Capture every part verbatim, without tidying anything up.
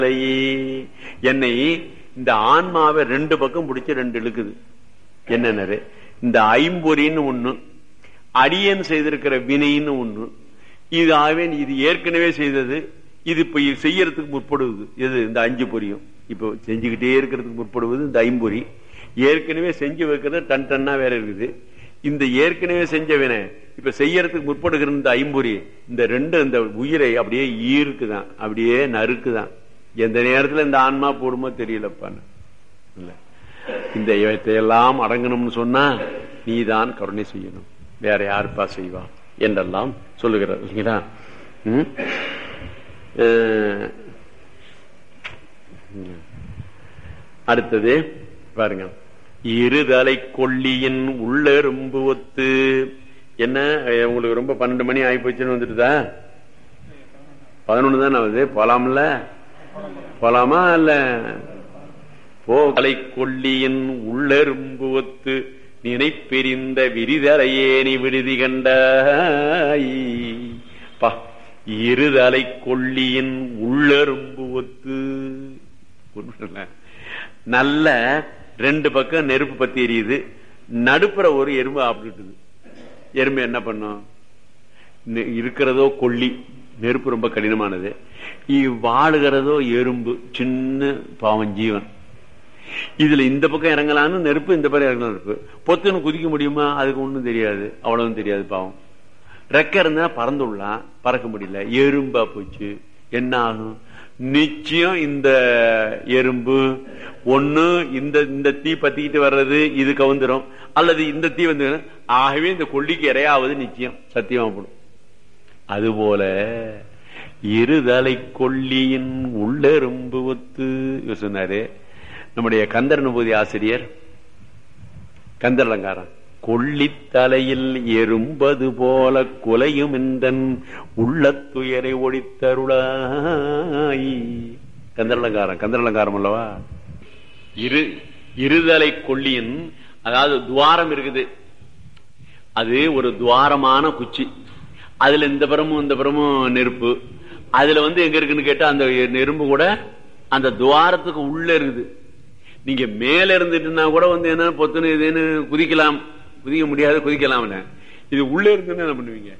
என்னை இந்த ஆன்மாவை ரெண்டு பக்கம் பிடிச்சி ரெண்டு இழுக்குது. என்னன்னு இந்த ஐம்பொறின்னு ஒண்ணு, அடியன் செய்திருக்கிற வினைன்னு ஒண்ணு. இது ஆகவே இது ஏற்கனவே செய்தது, இது இப்ப செய்யறதுக்கு முற்படுவது எது? இந்த அஞ்சு பொறியும் இப்ப செஞ்சுக்கிட்டே இருக்கிறதுக்கு முற்படுவது இந்த ஐம்பொறி. ஏற்கனவே செஞ்சு வைக்கிறது டன் டன்னா வேற இருக்குது. இந்த ஏற்கனவே செஞ்ச வினை இப்ப செய்யறதுக்கு முற்படுகிற இந்த ஐம்பொறி, இந்த ரெண்டு இந்த உயிரை அப்படியே ஈர்க்குதான், அப்படியே நறுக்குதான். எந்த நேரத்துல இந்த ஆன்மா போடுமோ தெரியலப்பான்னு. இந்த இவற்றையெல்லாம் அடங்கணும்னு சொன்னா நீதான் கருணை செய்யணும், வேற யாருப்பா செய்வா என்றெல்லாம் சொல்லுகிறார் இல்லைங்களா? அடுத்தது பாருங்க, இருதலை கொல்லியின் உள்ளெரும்பு ஒத்து. என்ன உங்களுக்கு ரொம்ப பன்னெண்டு மணி ஆகி போச்சுன்னு வந்துட்டுதா? பதினொன்னு தானே ஆகுது. போலாம்ல? போலாமா இல்ல? போகலை கொல்லியின் உள்ளெரும்பு ஒத்து நினைப்பெரிந்த விரிதலையேனி விடுதி கண்டாய். இருதலை கொல்லியின் உள்ளெரும்பு ஒத்து. நல்ல ரெண்டு பக்கம் நெருப்பு பத்தி எரியுது, நடுப்புற ஒரு எறும்பு ஆப்பிட்டுது. எறும்பு என்ன பண்ணும்? இருக்கிறதோ கொல்லி, நெருப்பு ரொம்ப கடினமானது. வாழுகிறதோ எறும்பு, சின்ன பாவம் ஜீவன். இதுல இந்த பக்கம் இறங்கலான்னு நெருப்பு, இந்த பக்கம் இறங்கலாம் நெருப்பு. பொத்துன்னு குதிக்க முடியுமா? அதுக்கு ஒண்ணும் தெரியாது, அவ்வளவும் தெரியாது பாவம். ரெக்க இருந்தா பறந்துடலாம், பறக்க முடியல, எறும்பா போச்சு. என்ன ஆகும்? நிச்சயம் இந்த எறும்பு ஒண்ணு இந்த இந்த தீ பத்திக்கிட்டு வர்றது இது கவுந்துரும், அல்லது இந்த தீ வந்து ஆகவே இந்த கொல்லிக்கு இரையாவது நிச்சயம் சத்தியமா போடும். அதுபோல இருதலை கொல்லியின் உள்ளெரும்பு ஒத்து சொன்னாரு நம்முடைய கந்தர் அனுபூதி ஆசிரியர் கந்தர் அலங்காரம். கொல்லித்தலையில் எறும்பது போல கொலையும் என்றன் உள்ளத்துயரை ஒழித்தருளாய். கந்தரலங்காரம் கந்தரலங்காரம் அல்லவா? இரு இருதலை கொல்லியின், அதாவது துவாரம் இருக்குது, அது ஒரு துவாரமான குச்சி. அதுல இந்த புறமும் இந்த புறமும் நெருப்பு. அதுல வந்து எங்க இருக்குன்னு கேட்டா அந்த நெருப்பு கூட அந்த துவாரத்துக்கு உள்ள இருக்குது. நீங்க மேல இருந்துட்டுன்னா கூட வந்து என்ன பொத்துன்னு இதுன்னு குதிக்கலாம், குதிக்க முடியாது, குதிக்கலாம். இது உள்ள இருக்குன்னு என்ன பண்ணுவீங்க?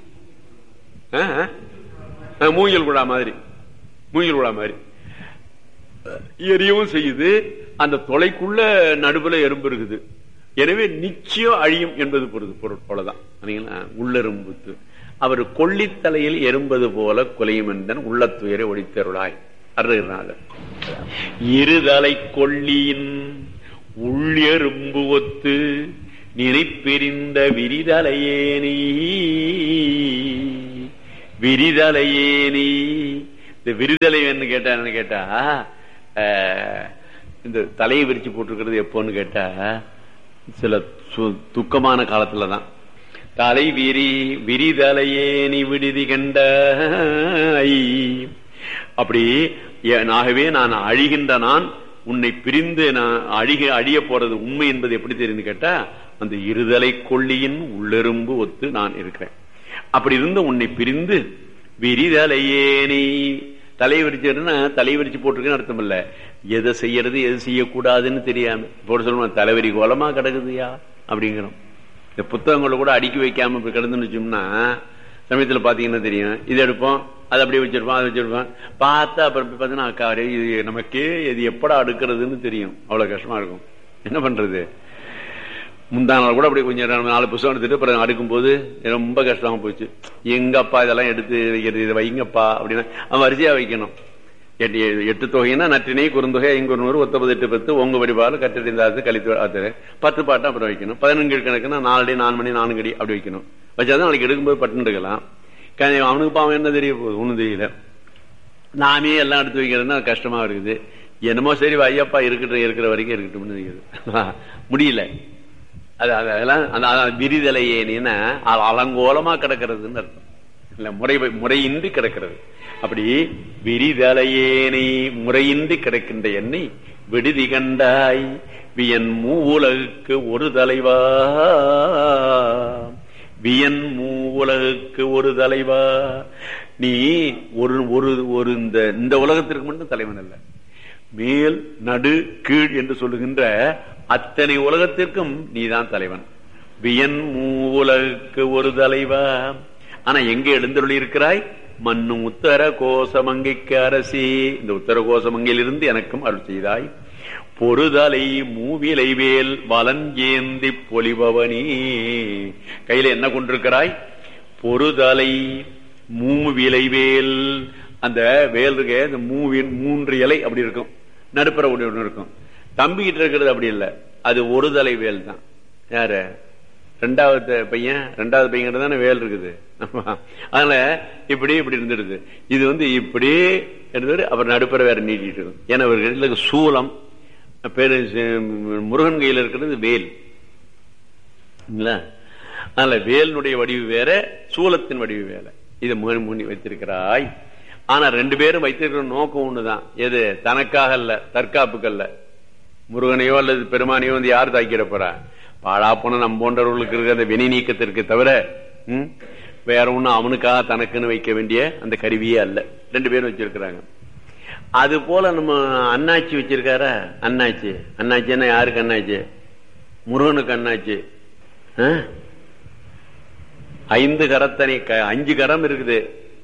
மூங்கில் குழா மாதிரி, மூங்கில் குழா மாதிரி எரியவும் செய்யுது. அந்த தொலைக்குள்ள நடுவுல எறும்பு இருக்குது. எனவே நிச்சயம் அழியும் என்பது பொருள் போலதான். உள்ளெரும்புத்து அவர் கொல்லித்தலையில் எறும்பது போல கொலையும் என்றன் உள்ளத்துயரை ஒழித்தருளாய். அருள்நாதர் இருதலை கொல்லியின் உள்ளெரும்பு ஒத்து நினைப்பெரிந்த விரிதலையேனி விரிதலையேனி. இந்த விரிதலை என்ன கேட்டா என்ன கேட்டா இந்த தலையை விரிச்சு போட்டிருக்கிறது எப்போன்னு கேட்டா சில துக்கமான காலத்துலதான். தலை விரி விரிதலையேனி விடுதி கண்ட. அப்படி ஆகவே நான் அழிகின்ற நான் உன்னை பிரிந்து நான் அழிக அழிய போறது உண்மை என்பது எப்படி தெரியுது கேட்டா அந்த இருதலை கொல்லியின் உள்ளெரும்பு ஒத்து நான் இருக்கிறேன். அப்படி இருந்து உன்னை பிரிந்து விரிதலையேனி, தலை விரிச்சுன்னா தலை விரிச்சு போட்டிருக்கேன்னு அர்த்தம் இல்ல, எதை செய்யறது எது செய்யக்கூடாதுன்னு தெரியாம போட்டு சொல்லுவோம். தலைவரி கோலமா கிடக்குதுயா அப்படிங்கிறோம். இந்த புத்தகங்களை கூட அடுக்கி வைக்காம இப்ப கிடந்துன்னு வச்சோம்னா சமயத்துல பாத்தீங்கன்னா தெரியும், இது எடுப்போம் அதை அப்படியே வச்சிருப்போம், அதை வச்சிருப்போம், பார்த்தா அப்புறம் பாத்தீங்கன்னா அக்கா இது நமக்கே இது எப்படா அடுக்கிறதுன்னு தெரியும். அவ்வளவு கஷ்டமா இருக்கும். என்ன பண்றது? முந்தா நாள் கூட அப்படி கொஞ்சம் நாலு புத்தகம் எடுத்துட்டு அப்புறம் அடுக்கும் போது ரொம்ப கஷ்டமா போச்சு. எங்கப்பா இதெல்லாம் எடுத்து வைக்கிறது, இதை வைங்கப்பா அப்படின்னா அவன் வரிசையா வைக்கணும். எட்டு எட்டு தொகைன்னா நற்றினை குறுந்தொகை ஐங்குறுநூறு ஒத்தப்பது எட்டு பத்து ஒங்க வடிவாறு கட்டடிந்தாது கழித்து ஆத்தரு பத்து பாட்டம் அப்புறம் வைக்கணும். பதினஞ்சு கணக்குன்னா நாலு நாலு மணி நான்கு அடி அப்படி வைக்கணும். வச்சாதான் நாளைக்கு எடுக்கும்போது பட்டு எடுக்கலாம். அவனுக்கு பாவம் என்ன தெரிய போகுது? ஒண்ணும் தெரியல. நாமே எல்லாம் எடுத்து வைக்கிறதுன்னா கஷ்டமா இருக்குது. என்னமோ சரி ஐயப்பா இருக்கட்டும், இருக்கிற வரைக்கும் இருக்கட்டும்னு முடியல. அது அதெல்லாம் அந்த விரிதலையேனா அலங்கோலமா கிடக்கிறதுன்னு அர்த்தம் இல்ல, முறை முறையின்றி கிடக்கிறது. அப்படி விரிதலையேனை முறையின்றி கிடக்கின்ற என்னை விடுதி கண்டாய் வியன் மூவுலகுக்கு ஒரு தலைவா, வியன் மூவுலகுக்கு ஒரு தலைவா. நீ ஒரு ஒரு ஒரு இந்த இந்த உலகத்திற்கு மட்டும் தலைவன் அல்ல, மேல் நடு கீழ் என்று சொல்லுகின்ற அத்தனை உலகத்திற்கும் நீதான் தலைவன். வியன் மூவுலகுக்கு ஒரு தலைவா. ஆனா எங்க எழுந்தருளி இருக்கிறாய்? மண்ணும் உத்தர கோசமங்கைக்கு அரசி. இந்த உத்தர கோசமங்கையிலிருந்து எனக்கும் அருள் செய்தாய். பொறுதலை மூவிலை வேல் வலன் ஏந்தி பொலிபவனி. கையில என்ன கொண்டிருக்கிறாய்? பொறுதலை மூவிலை வேல். அந்த வேல் இருக்க, இந்த மூவின் மூன்று இலை அப்படி இருக்கும், நடுப்புற ஒன்று இருக்கும். தம்பிக்கிட்ட இருக்கிறது அப்படி இல்லை, அது ஒரு தலை வேல் தான். யாரு? ரெண்டாவது பையன். ரெண்டாவது பையன் தானே வேல் இருக்குது. அதனால இப்படி இப்படி இருந்துடுது. இது வந்து இப்படி இருந்துட்டு அப்புறம் நடுப்புற வேற நீட்டிட்டு இருக்கும். ஏன்னா இவர்களுக்கு சூலம் பேரு முருகன் கையில் இருக்கிறது வேல். அதனால வேலினுடைய வடிவு வேற, சூலத்தின் வடிவு வேற. இதை முன்னி வைத்திருக்கிறாய். ஆனா ரெண்டு பேரும் வைத்திருக்கிற நோக்கம் ஒண்ணுதான். எது? தனக்காக அல்ல, தற்காப்புக்கு அல்ல. முருகனையோ அல்லது பெருமானையோ வந்து யார் தாக்கிட போறா? பாழா போன நம் போன்றவர்களுக்கு இருக்கிற அந்த வினை நீக்கத்திற்கு தவிர ம் வேற ஒண்ணும் அவனுக்காக தனக்குன்னு வைக்க வேண்டிய அந்த கருவியே அல்ல. ரெண்டு பேரும் வச்சிருக்கிறாங்க. அது போல நம்ம அண்ணாச்சி வச்சிருக்கார. அண்ணாச்சி அண்ணாச்சின்னா யாருக்கு அண்ணாச்சி? முருகனுக்கு அண்ணாச்சி. ஐந்து கரத்தனை, அஞ்சு கரம் இருக்குது.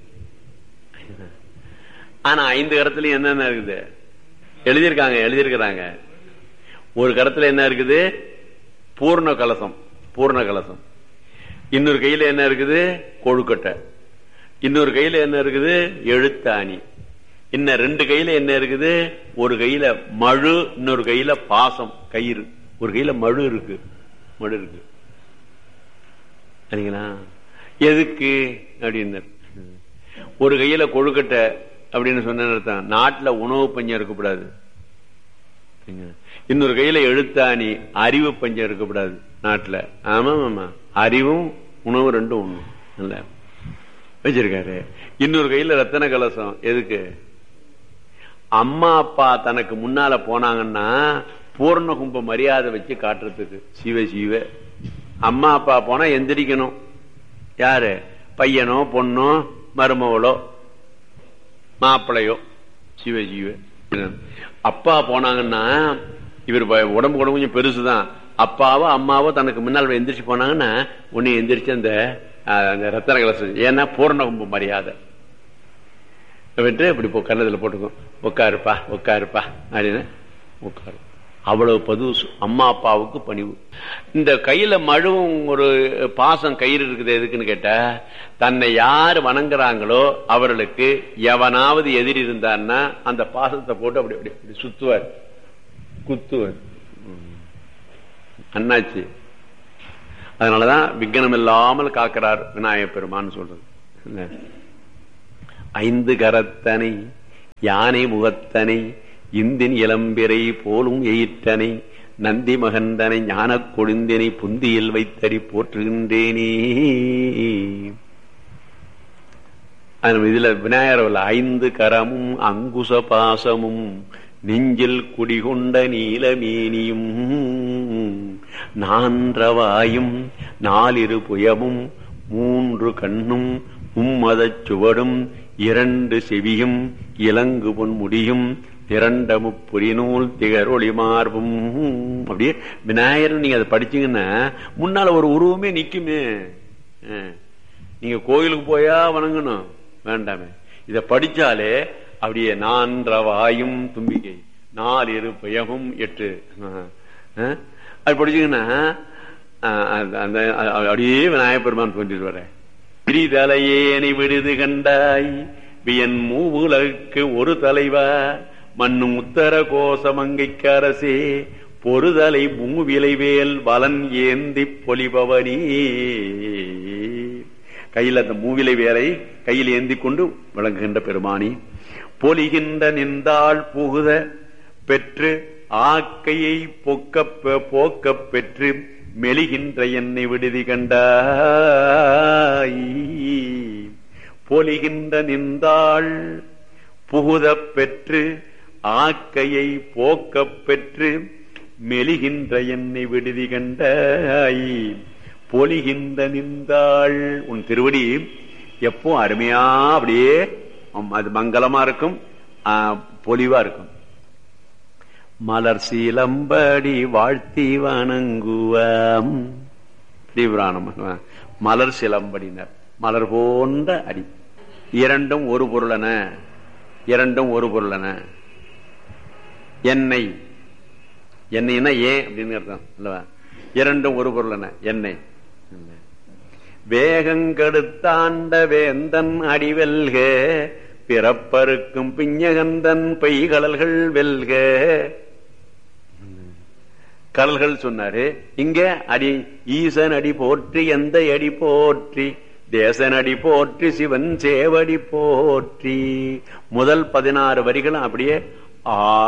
ஆனா ஐந்து கரத்துல என்னென்ன இருக்குது எழுதியிருக்காங்க எழுதியிருக்கிறாங்க ஒரு கரத்துல என்ன இருக்குது? பூர்ண கலசம். பூர்ண கலசம். இன்னொரு கையில என்ன இருக்குது? கொழுக்கட்டை. இன்னொரு கையில என்ன இருக்குது? எழுத்தாணி. இன்னும் ரெண்டு கையில என்ன இருக்குது? ஒரு கையில மழு, இன்னொரு கையில பாசம் கயிறு. ஒரு கையில மழு இருக்கு. மழு இருக்கு சரிங்களா? எதுக்கு அப்படின்னு. ஒரு கையில கொழுக்கட்டை அப்படின்னு சொன்ன நாட்டுல உணவு பஞ்சம் இருக்கக்கூடாது. இன்னொரு கையில எழுத்தாணி, அறிவு பஞ்சம் இருக்கக்கூடாது நாட்டுல. ஆமா ஆமா, அறிவும் உணவு ரெண்டும் ஒண்ணு இல்ல வச்சிருக்காரு. இன்னொரு கையில ரத்தன கலசம். எதுக்கு? அம்மா அப்பா தனக்கு முன்னால போனாங்கன்னா பூர்ண கும்ப மரியாதை வச்சு காட்டுறதுக்கு. சிவ சிவ. அம்மா அப்பா போனா எந்திரிக்கணும். யாரு? பையனோ பொண்ணோ மருமவளோ மாப்பிள்ளையோ. சிவ சிவ. அப்பா போனாங்கன்னா இவர் உடம்பு உடம்பு கொஞ்சம் பெருசுதான். அப்பாவோ அம்மாவோ தனக்கு முன்னால் எந்திரிச்சு போனாங்கன்னா உன்னை எந்திரிச்சு அந்த ரத்தன கலசம். ஏன்னா பூர்ண கும்ப மரியாதை விட்டு இப்படி கன்னத்துல போட்டுக்கும். உட்காருப்பா உட்காருப்பா அப்படின்னு உட்காரு. அவ்வளவு பது அம்மா அப்பாவுக்கு பணிவு. இந்த கையில மழுவும் ஒரு பாசம் கயிறு இருக்குது. எதுக்குன்னு கேட்டா, தன்னை யார் வணங்குறாங்களோ அவர்களுக்கு எவனாவது எதிரி இருந்தான்னா அந்த பாசத்தை போட்டு அப்படி அப்படி சுத்துவார், குத்துவார். அண்ணாச்சி. அதனாலதான் விக்னம் இல்லாமல் காக்கிறார் விநாயகப் பெருமான்னு சொல்றது. ஐந்து கரத்தனை யானை முகத்தனை இந்தின் இளம்பிரை போலும் எயிற்றனை நந்தி மகந்தனை ஞான கொழுந்தினை புந்தியில் வைத்தறி போற்றுகின்றேனே. இதுல விநாயகர் ஐந்து கரமும் அங்குச பாசமும் நெஞ்சில் குடிகொண்ட நீலமேனியும் நான்றவாயும் நாலிரு புயமும் மூன்று கண்ணும் மும்மதச் சுவடும் இரண்டு செவியும் இலங்கு பொன் முடியும் திரண்ட முப்புரி நூல் திகரொளி மார்பும். அப்படியே விநாயகர் நீங்க அதை படிச்சீங்கன்னா முன்னால ஒரு உருவமே நிக்குமே. நீங்க கோயிலுக்கு போயா வணங்கணும் வேண்டாமே, இத படிச்சாலே அப்படியே நான்றவாயும் தும்பிக்கை நாலிரு பயமும் எட்டு அது படிச்சீங்கன்னா அந்த அப்படியே விநாயகப் பெருமான் தோன்றிட்டு வர. பிரிதலையேனை விடுது கண்டாய் வியன் மூவுலகுக்கு ஒரு தலைவா மண்ணும் உத்தர கோசமங்கைக்கு அரசே பொறுதலை மூவிலை வேல் வலன் ஏந்தி பொலிபவனி. கையில் அந்த மூவிலை வேலை கையில் ஏந்தி கொண்டு விளங்குகின்ற பெருமானி. பொலிகின்ற நின்றாள் புகுத பெற்று ஆக்கையை பொக்க போக்க பெற்று மெலிகின்ற என்னை விடுதி கண்டாய். பொலிகின்ற நின்றாள் புகுத பெற்று ஆக்கையை போக்க பெற்று மெலிகின்ற என்னை விடுதி கண்டாய். பொலிகின்ற நின்றாள். உன் திருவடி எப்போ அருமையா அப்படியே அது மங்களமா இருக்கும், பொலிவா இருக்கும். மலர் சீலம்படி வாழ்த்தி வணங்குவாம் தீவிராணம். மலர் சிலம்படினர், மலர் போன்ற அடி. இரண்டும் ஒரு பொருளன, இரண்டும் ஒரு பொருளன. எண்ணெய், எண்ணெய்னா ஏன் அப்படின்னு அர்த்தம் அல்லவா? இரண்டும் ஒரு பொருளன எண்ணெய். வேகங்கெடுத்தாண்ட வேந்தன் அடிவெல்க, பிறப்பருக்கும் பிஞ்சகந்தன் பெய்கடல்கள் வெல்க. கடல்கள் சொன்னாரு, இங்க அடி ஈசன் அடி போற்றி, எந்த அடி போற்றி, தேசன் அடி போற்றி, சிவன் சேவடி போற்றி. முதல் பதினாறு வரிகளும் அப்படியே ஆ